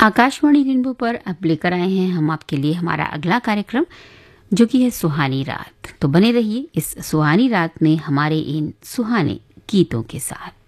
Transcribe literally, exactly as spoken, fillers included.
Akashvani rainbow पर अब लेकर आए हैं हम आपके लिए हमारा अगला कार्यक्रम, जो कि है सुहानी रात। तो बने रहिए इस सुहानी रात में हमारे इन सुहाने गीतों के साथ।